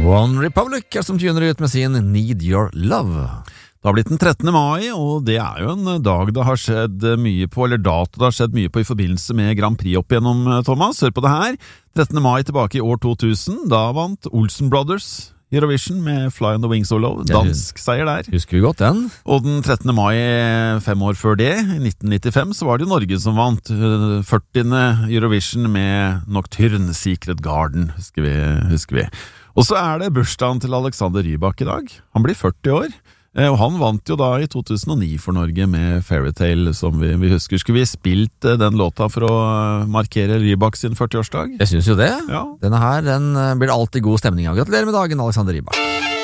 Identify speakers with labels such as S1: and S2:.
S1: One Republic som tuner ut med sin Need Your Love.
S2: Det har blitt den 13. mai, og det er jo en dag det har skjedd mye på, eller dato det har skjedd mye på i forbindelse med Grand Prix opp igjennom, Thomas. Hør på det her. 13. mai tilbake i år 2000, da vant Olsen Brothers Eurovision med Fly on the Wings of Love. Dansk seier der.
S1: Husker vi godt den?
S2: Og den 13. mai 5 år før det, i 1995, så var det jo Norge som vant 40. Eurovision med Nocturne Secret Garden, husker vi. Og så er det bursdagen til Alexander Rybak i dag. Han blir 40 år. Og han vant jo da i 2009 for Norge med Fairytale, som vi husker. Skulle vi spilt den låta for å markere Rybak sin 40-årsdag?
S1: Jeg synes jo det.
S2: Ja.
S1: Den blir det alltid god stemning av. Gratulerer med dagen, Alexander Rybak.